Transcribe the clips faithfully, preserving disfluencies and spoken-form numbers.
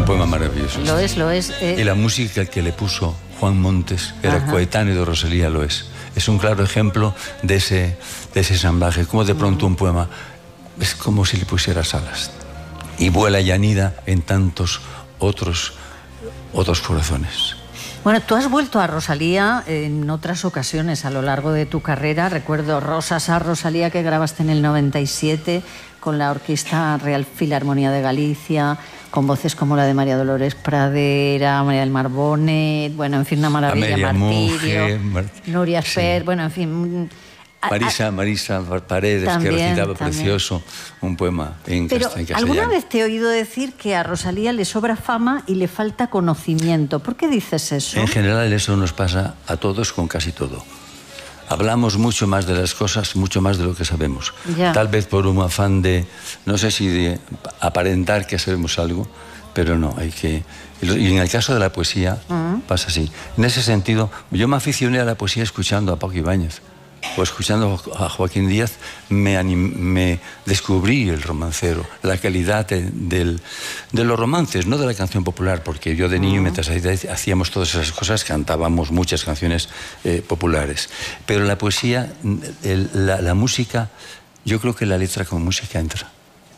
poema maravilloso. Lo es, lo es. Eh... Y la música que le puso Juan Montes, que era Ajá. coetáneo de Rosalía, lo es. Es un claro ejemplo de ese, de ese ensamblaje. Como de pronto un poema es como si le pusieras alas y vuela y anida en tantos otros, otros corazones. Bueno, tú has vuelto a Rosalía en otras ocasiones a lo largo de tu carrera. Recuerdo Rosas a Rosalía, que grabaste en el noventa y siete con la Orquesta Real Filarmonía de Galicia, con voces como la de María Dolores Pradera, María del Mar Bonet, bueno, en fin, una maravilla, Martirio, Monge, Mar... Nuria Fer, sí. bueno, en fin... Marisa, Marisa Paredes, también, que recitaba también. Precioso un poema en Pero castellano. ¿alguna vez te he oído decir que a Rosalía le sobra fama y le falta conocimiento? ¿Por qué dices eso? En general eso nos pasa a todos con casi todo. Hablamos mucho más de las cosas, mucho más de lo que sabemos. Ya. Tal vez por un afán de, no sé si de aparentar que sabemos algo, pero no, hay que... Y en el caso de la poesía uh-huh. pasa así. En ese sentido, yo me aficioné a la poesía escuchando a Paco Ibáñez. O escuchando a Joaquín Díaz me, anim, me descubrí el romancero, la calidad de, de, de los romances, no de la canción popular, porque yo de niño, mientras hacíamos todas esas cosas, cantábamos muchas canciones eh, populares. Pero la poesía, el, la, la música, yo creo que la letra con música entra.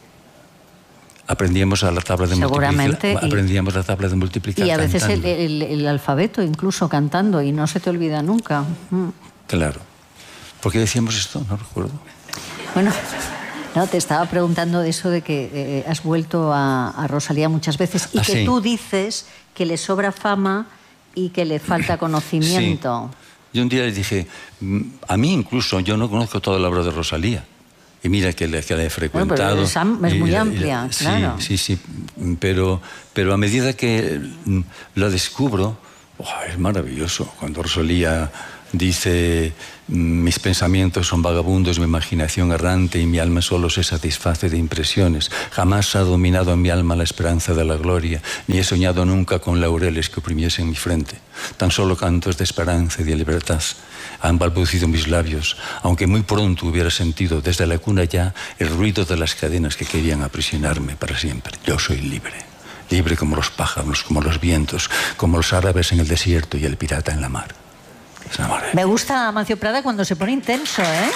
Aprendíamos a la tabla de multiplicar. Aprendíamos la tabla de multiplicar. Y a veces el, el, el alfabeto, incluso cantando, y no se te olvida nunca. Mm. Claro. ¿Por qué decíamos esto? No recuerdo. Bueno, no, te estaba preguntando de eso de que eh, has vuelto a, a Rosalía muchas veces y ah, que sí. tú dices que le sobra fama y que le falta conocimiento. Sí. Yo un día le dije, a mí incluso, yo no conozco toda la obra de Rosalía. Y mira que la, que la he frecuentado. Bueno, pero es, es muy y, amplia, y, claro. Sí, sí, sí. Pero, pero a medida que lo descubro, oh, es maravilloso. Cuando Rosalía dice, mis pensamientos son vagabundos, mi imaginación errante y mi alma solo se satisface de impresiones. Jamás ha dominado en mi alma la esperanza de la gloria, ni he soñado nunca con laureles que oprimiesen mi frente. Tan solo cantos de esperanza y de libertad han balbucido mis labios, aunque muy pronto hubiera sentido desde la cuna ya el ruido de las cadenas que querían aprisionarme para siempre. Yo soy libre, libre como los pájaros, como los vientos, como los árabes en el desierto y el pirata en la mar. Me gusta Amancio Prada cuando se pone intenso, ¿eh?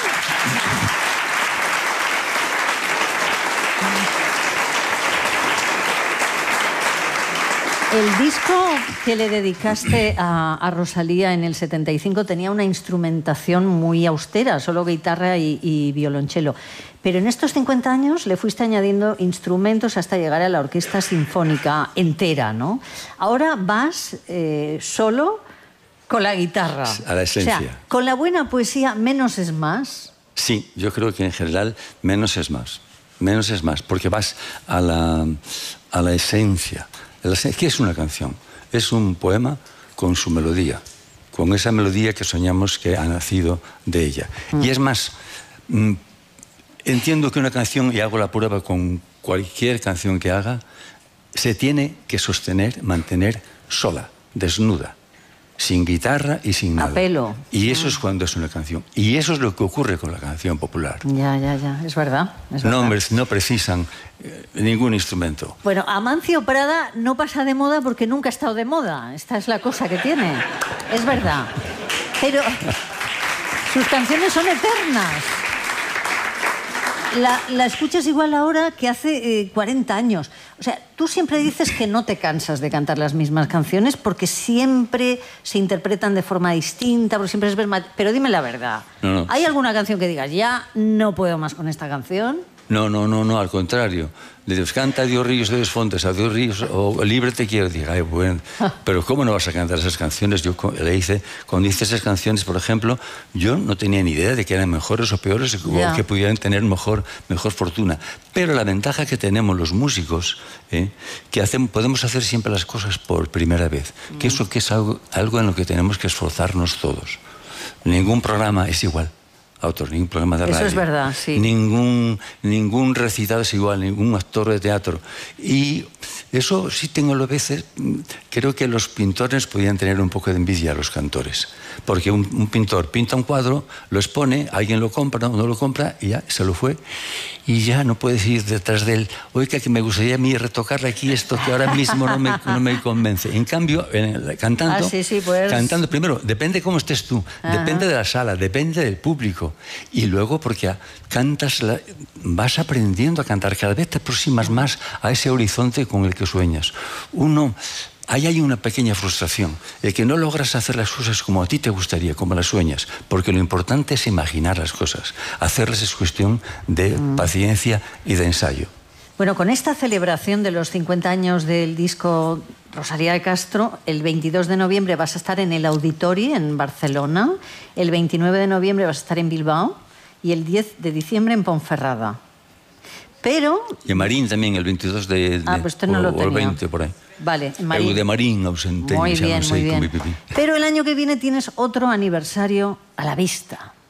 El disco que le dedicaste a, a Rosalía en el setenta y cinco tenía una instrumentación muy austera, solo guitarra y, y violonchelo. Pero en estos cincuenta años le fuiste añadiendo instrumentos hasta llegar a la orquesta sinfónica entera, ¿no? Ahora vas eh, solo... con la guitarra. A la esencia. O sea, con la buena poesía, menos es más. Sí, yo creo que en general menos es más. Menos es más, porque vas a la, a la esencia. ¿Qué es una canción? Es un poema con su melodía, con esa melodía que soñamos que ha nacido de ella. Mm. Y es más, mm, entiendo que una canción, y hago la prueba con cualquier canción que haga, se tiene que sostener, mantener sola, desnuda, sin guitarra y sin nada. A pelo. Y eso es cuando es una canción. Y eso es lo que ocurre con la canción popular. Ya, ya, ya. Es verdad. Es verdad. No, no precisan eh, ningún instrumento. Bueno, Amancio Prada no pasa de moda porque nunca ha estado de moda. Esta es la cosa que tiene. Es verdad. Pero sus canciones son eternas. La, la escuchas igual ahora que hace eh, cuarenta años. O sea, tú siempre dices que no te cansas de cantar las mismas canciones porque siempre se interpretan de forma distinta, porque siempre es ver... Pero dime la verdad. No, no. ¿Hay alguna canción que digas, ya no puedo más con esta canción? No, no, no, no, al contrario. Le dices, canta Dios ríos, Dios fontes, a Dios ríos, o libre te quiero. Digo, ay, bueno, pero ¿cómo no vas a cantar esas canciones? Yo le hice, cuando hice esas canciones, por ejemplo, yo no tenía ni idea de que eran mejores o peores, yeah. o que pudieran tener mejor, mejor fortuna. Pero la ventaja que tenemos los músicos, ¿eh? que hacen, podemos hacer siempre las cosas por primera vez, mm. que eso que es algo, algo en lo que tenemos que esforzarnos todos. Ningún programa es igual. Autor, ningún programa de radio. Eso es verdad, sí. Ningún, ningún recitado es igual, ningún actor de teatro. Y Eso sí tengo a veces, creo que los pintores podían tener un poco de envidia a los cantores, porque un, un pintor pinta un cuadro, lo expone, alguien lo compra o no lo compra y ya se lo fue, y ya no puedes ir detrás de él, oiga, que me gustaría a mí retocarle aquí esto que ahora mismo no me, no me convence. En cambio, en, cantando, ah, sí, sí, pues... cantando, primero, depende cómo estés tú, ajá, depende de la sala, depende del público, y luego porque cantas, la, vas aprendiendo a cantar, cada vez te aproximas más a ese horizonte con el que sueñas. Uno... Ahí hay una pequeña frustración, de que no logras hacer las cosas como a ti te gustaría, como las sueñas, porque lo importante es imaginar las cosas. Hacerlas es cuestión de mm. paciencia y de ensayo. Bueno, con esta celebración de los cincuenta años del disco Rosalía de Castro, el veintidós de noviembre vas a estar en el Auditori, en Barcelona, el veintinueve de noviembre vas a estar en Bilbao y el diez de diciembre en Ponferrada. Pero... Y en Marín también, el veintidós de... de ah, pues usted no o, lo tenía. o el veinte, por ahí. Vale, en Marín. El de Marín ausente. Muy bien, no sé, muy bien. Pero el año que viene tienes otro aniversario a la vista.